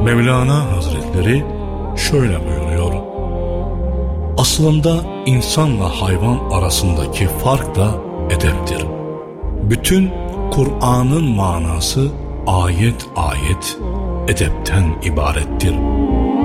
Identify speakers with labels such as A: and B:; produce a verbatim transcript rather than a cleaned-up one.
A: Mevlana Hazretleri şöyle buyuruyor: aslında insanla hayvan arasındaki fark da edeptir. Bütün Kur'an'ın manası ayet ayet edepten ibarettir.